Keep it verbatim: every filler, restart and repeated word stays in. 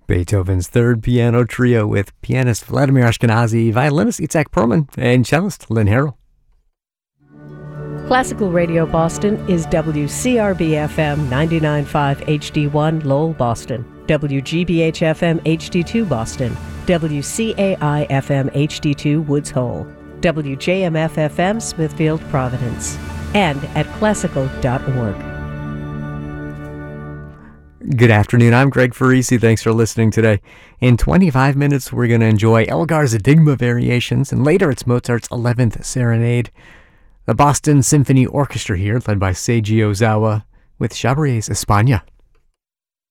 Beethoven's Third Piano Trio with pianist Vladimir Ashkenazy, violinist Itzhak Perlman, and cellist Lynn Harrell. Classical Radio Boston is W C R B F M ninety-nine point five H D one Lowell, Boston, W G B H F M H D two Boston, W C A I F M H D two Woods Hole, W J M F F M Smithfield, Providence, and at classical dot org. Good afternoon, I'm Greg Farisi. Thanks for listening today. In twenty-five minutes, we're going to enjoy Elgar's Enigma Variations, and later it's Mozart's eleventh Serenade. The Boston Symphony Orchestra here, led by Seiji Ozawa, with Chabrier's España.